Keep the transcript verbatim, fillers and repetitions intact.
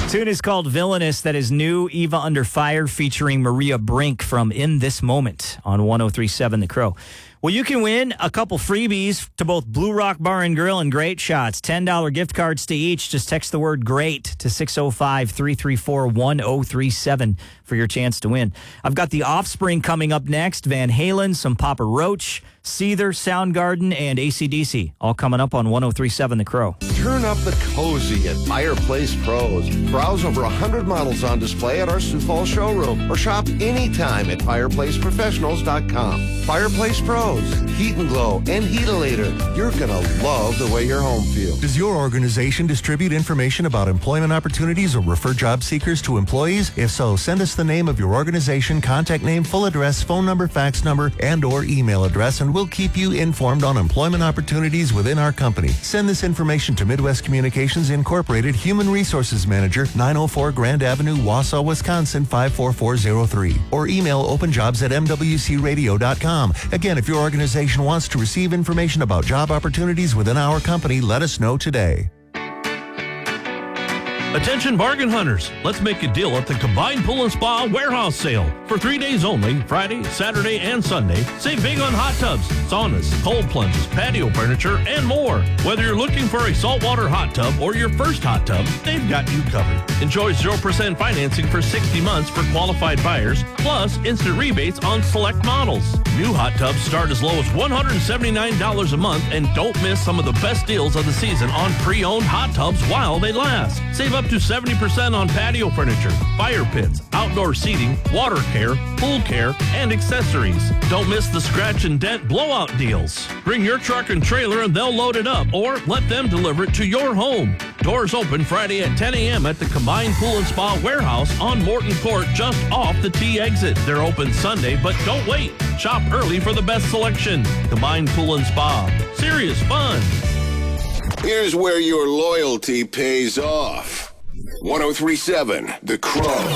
Tune is called Villainous. That is new. Eva Under Fire featuring Maria Brink from In This Moment on one oh three point seven The Crow. Well, you can win a couple freebies to both Blue Rock Bar and Grill and Great Shots. ten dollars gift cards to each. Just text the word GREAT to six oh five, three three four, one oh three seven for your chance to win. I've got The Offspring coming up next. Van Halen, some Papa Roach, Seether, Soundgarden, and A C D C. All coming up on one oh three point seven The Crow. Turn up the cozy at Fireplace Pros. Browse over one hundred models on display at our Sioux Falls showroom or shop anytime at fireplace professionals dot com. Fireplace Pros, Heat and Glow and Heatilator. You're going to love the way your home feels. Does your organization distribute information about employment opportunities or refer job seekers to employees? If so, send us the name of your organization, contact name, full address, phone number, fax number, and or email address, and we'll keep you informed on employment opportunities within our company. Send this information to Midwest Communications Incorporated, Human Resources Manager, nine oh four Grand Avenue, Wausau, Wisconsin, five four four oh three, or email openjobs at m w c radio dot com. Again, if your organization wants to receive information about job opportunities within our company, let us know today. Attention bargain hunters, let's make a deal at the Combined Pool and Spa Warehouse Sale. For three days only, Friday, Saturday, and Sunday, save big on hot tubs, saunas, cold plunges, patio furniture, and more. Whether you're looking for a saltwater hot tub or your first hot tub, they've got you covered. Enjoy zero percent financing for sixty months for qualified buyers, plus instant rebates on select models. New hot tubs start as low as one hundred seventy-nine dollars a month, and don't miss some of the best deals of the season on pre-owned hot tubs while they last. Save up to seventy percent on patio furniture, fire pits, outdoor seating, water care, pool care, and accessories. Don't miss the scratch and dent blowout deals. Bring your truck and trailer and they'll load it up, or let them deliver it to your home. Doors open Friday at ten a.m. at the Combined Pool and Spa Warehouse on Morton Court, just off the T exit. They're open Sunday, but don't wait. Shop early for the best selection. Combined Pool and Spa. Serious fun. Here's where your loyalty pays off. one oh three point seven The Crow.